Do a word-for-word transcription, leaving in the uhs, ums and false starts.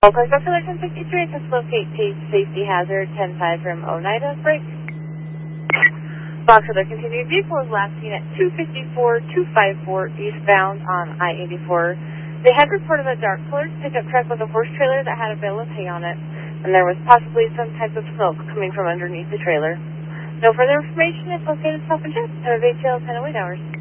Oakland Circular ten fifty-three, dislocate page safety hazard ten five from Oneida, break. Foxtrot, continuing vehicle is last seen at two fifty-four two fifty-four eastbound on I eighty-four. They had reported a dark colored pickup truck with a horse trailer that had a bale of hay on it, and there was possibly some type of smoke coming from underneath the trailer. No further information is located south and jet. Have a V T L ten oh eight hours.